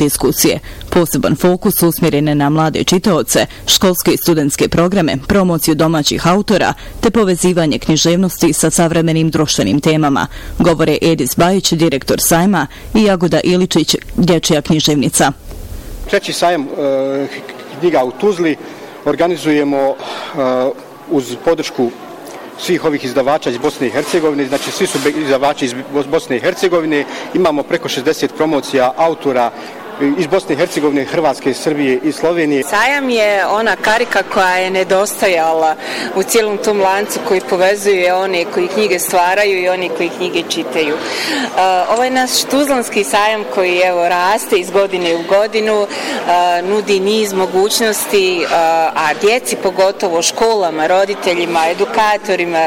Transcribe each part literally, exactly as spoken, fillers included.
diskusije. Poseban fokus usmjeren je na mlade čitaoce, školske i studentske programe, promociju domaćih autora te povezivanje književnosti sa savremenim društvenim temama, govore Edis Bajić, direktor sajma, i Jagoda Iličić, dječja književnica. Treći sajam e, knjiga u Tuzli organizujemo e, uz podršku svih ovih izdavača iz Bosne i Hercegovine, znači svi su izdavači iz Bosne i Hercegovine, imamo preko šezdeset promocija autora iz Bosne i Hercegovine, Hrvatske, Srbije i Slovenije. Sajam je ona karika koja je nedostajala u cijelom tom lancu koji povezuje one koji knjige stvaraju i oni koji knjige čitaju. Uh, ovo je naš tuzlanski sajam koji evo raste iz godine u godinu, uh, nudi niz mogućnosti, uh, a djeci pogotovo, školama, roditeljima, edukatorima.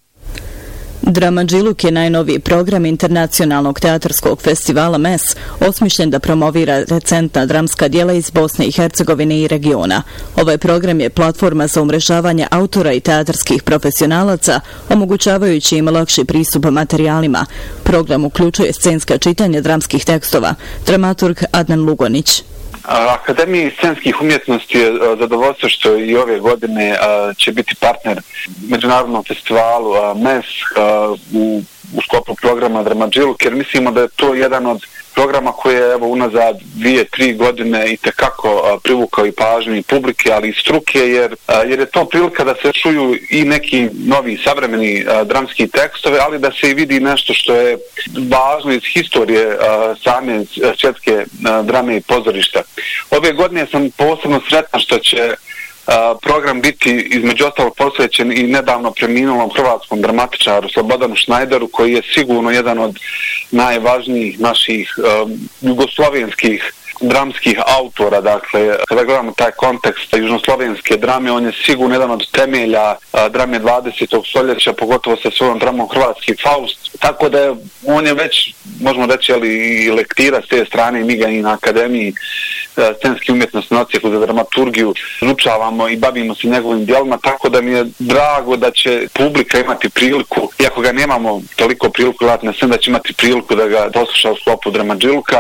Dramadžiluk je najnoviji program internacionalnog teatarskog festivala M E S, osmišljen da promovira recentna dramska djela iz Bosne i Hercegovine i regiona. Ovaj program je platforma za umrežavanje autora i teatarskih profesionalaca, omogućavajući im lakši pristup materijalima. Program uključuje scenska čitanja dramskih tekstova. Dramaturg Adnan Lugonić. Akademija scenskih umjetnosti je zadovoljstvo što i ove godine će biti partner međunarodnom festivalu M E S u, u sklopu programa Dramadžiluk, jer mislimo da je to jedan od programa koji je evo unazad dvije, tri godine i tekako privukao i pažnju i publike, ali i struke, jer, jer je to prilika da se čuju i neki novi savremeni dramski tekstove, ali da se i vidi nešto što je važno iz historije same svjetske drame i pozorišta. Ove godine sam posebno sretan što će program biti između ostalog posvećen i nedavno preminulom hrvatskom dramatičaru Slobodanu Šnajderu, koji je sigurno jedan od najvažnijih naših um, jugoslovenskih dramskih autora. Dakle, kada gledamo taj kontekst južnoslovenske drame, on je sigurno jedan od temelja a, drame dvadesetog stoljeća, pogotovo sa svojom dramom Hrvatski Faust. Tako da je, on je već, možemo reći, ali i lektira s te strane, mi ga i na Akademiji a, scenske umjetnosti na odsjeku za dramaturgiju izučavamo i bavimo se njegovim djelima, tako da mi je drago da će publika imati priliku, iako ga nemamo toliko priliku gledati na sceni, da će imati priliku da ga posluša u sklopu Dramadžiluka.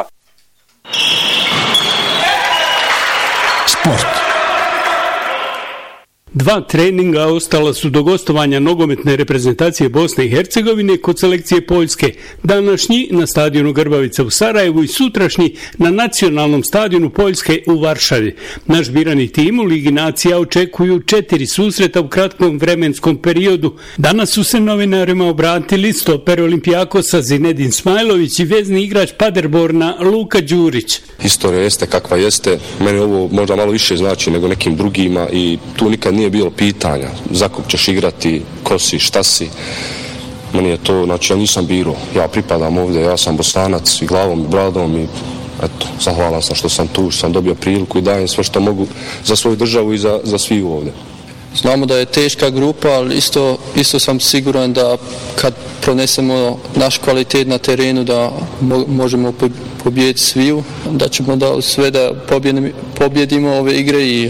Sport. Dva treninga ostala su do gostovanja nogometne reprezentacije Bosne i Hercegovine kod selekcije Poljske. Današnji na stadionu Grbavica u Sarajevu i sutrašnji na nacionalnom stadionu Poljske u Varšavi. Naš birani tim u Ligi nacija očekuju četiri susreta u kratkom vremenskom periodu. Danas su se novinarima obratili stoper Olimpijakosa Zinedin Smajlović i vezni igrač Paderborna Luka Đurić. Historija jeste kakva jeste, meni ovo možda malo više znači nego nekim drugima i tu nikad nije bilo pitanja za kog ćeš igrati, ko si, šta si. Meni je to, znači ja nisam biro, ja pripadam ovdje, ja sam Bosanac i glavom i bradom i eto, zahvalan sam što sam tu, što sam dobio priliku i dajem sve što mogu za svoju državu i za, za sviju ovdje. Znamo da je teška grupa, ali isto, isto sam siguran da kad pronesemo naš kvalitet na terenu da mo, možemo pobijediti sviju, da ćemo da sve da pobjedimo, pobjedimo ove igre i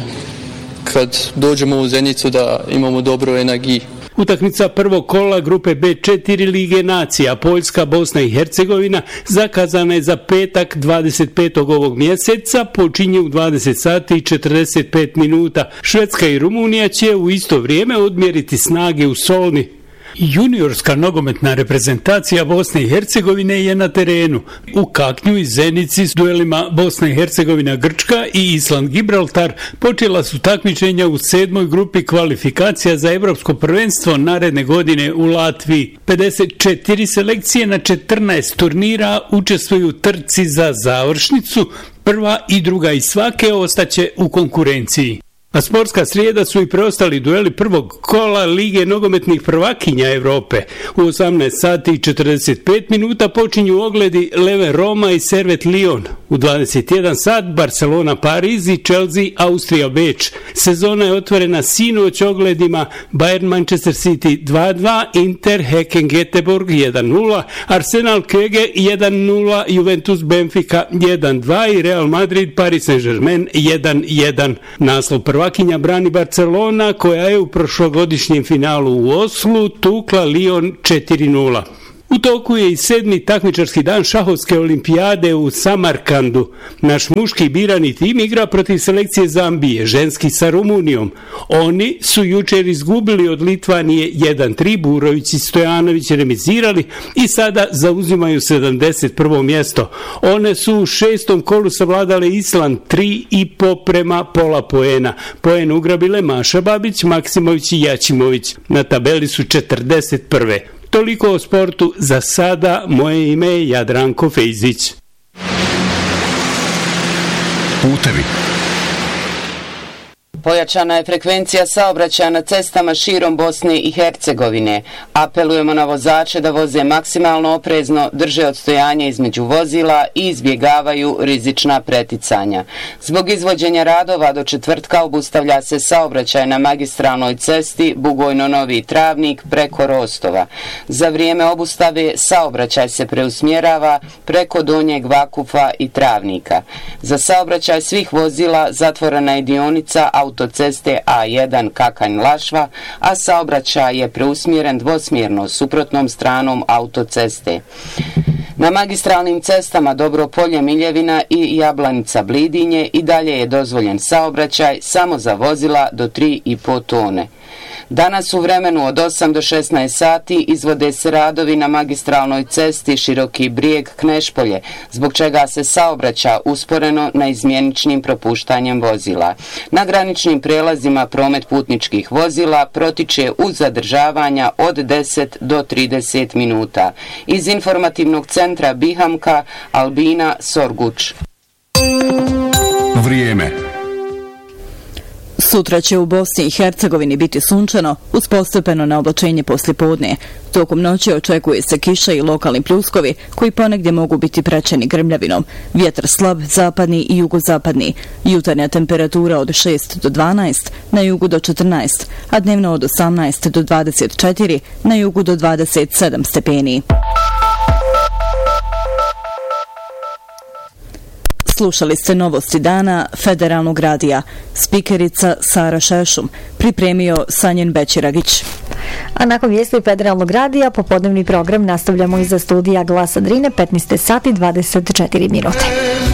kad dođemo u Zenicu da imamo dobru energiju. Utakmica prvog kola grupe be četiri Lige nacija Poljska, Bosna i Hercegovina zakazana je za petak dvadeset petog ovog mjeseca, počinje u dvadeset sati i četrdeset pet minuta. Švedska i Rumunija će u isto vrijeme odmjeriti snage u Solni. Juniorska nogometna reprezentacija Bosne i Hercegovine je na terenu. U Kaknju i Zenici s duelima Bosna i Hercegovina Grčka i Island Gibraltar počela su takmičenja u sedmoj grupi kvalifikacija za evropsko prvenstvo naredne godine u Latviji. pedeset četiri selekcije na četrnaest turnira učestvuju u trci za završnicu, prva i druga iz svake ostaće u konkurenciji. A sportska srijeda su i preostali dueli prvog kola Lige nogometnih prvakinja Europe. U osamnaest sati i četrdeset pet minuta počinju ogledi Leve Roma i Servet Lyon. U dvadeset jedan sat Barcelona Pariz i Chelsea Austrija Beč. Sezona je otvorena sinoć ogledima Bayern Manchester City dva dva, Inter Häcken Göteborg jedan nula, Arsenal Köge jedan nula, Juventus Benfica jedan dva i Real Madrid Paris Saint-Germain jedan jedan. Naslov prvakinja brani Barcelona, koja je u prošlogodišnjem finalu u Oslu tukla Lyon četiri nula. U toku je i sedmi takmičarski dan šahovske olimpijade u Samarkandu. Naš muški birani tim igra protiv selekcije Zambije, ženski sa Rumunijom. Oni su jučer izgubili od Litvanije jedan tri, Burović i Stojanović remizirali i sada zauzimaju sedamdeset prvo mjesto. One su u šestom kolu savladale Island tri i po prema pola poena. Poen ugrabile Maša Babić, Maksimović i Jačimović. Na tabeli su četrdeset prve. Toliko o sportu za sada. Moje ime je Jadranko Fejzić. Putevi. Pojačana je frekvencija saobraćaja na cestama širom Bosne i Hercegovine. Apelujemo na vozače da voze maksimalno oprezno, drže odstojanje između vozila i izbjegavaju rizična preticanja. Zbog izvođenja radova do četvrtka obustavlja se saobraćaj na magistralnoj cesti Bugojno-Novi Travnik preko Rostova. Za vrijeme obustave saobraćaj se preusmjerava preko Donjeg Vakufa i Travnika. Za saobraćaj svih vozila zatvorena je dionica autoceste A jedan Kakanj-Lašva, a saobraćaj je preusmjeren dvosmjerno suprotnom stranom autoceste. Na magistralnim cestama Dobropolje, Miljevina i Jablanica Blidinje i dalje je dozvoljen saobraćaj samo za vozila do tri i po tone. Danas u vremenu od osam do šesnaest sati izvode se radovi na magistralnoj cesti Široki Brijeg Knešpolje, zbog čega se saobraća usporeno na izmjeničnim propuštanjem vozila. Na graničnim prelazima promet putničkih vozila protiče uz zadržavanja od deset do trideset minuta. Iz informativnog centra Bihamka, Albina Sorguč. Vrijeme. Sutra će u Bosni i Hercegovini biti sunčano, uz postepeno naoblačenje poslijepodne. Tokom noći očekuje se kiša i lokalni pljuskovi, koji ponegdje mogu biti praćeni grmljavinom. Vjetar slab, zapadni i jugozapadni. Jutarnja temperatura od šest do dvanaest, na jugu do četrnaest, a dnevno od osamnaest do dvadeset četiri, na jugu do dvadeset sedam stepeni. Slušali ste novosti dana Federalnog radija. Spikerica Sara Šešum, pripremio Sanjen Bećiragić. A nakon vijesti Federalnog radija, popodnevni program nastavljamo iza studija Glasa Drine, petnaest sati dvadeset četiri minute.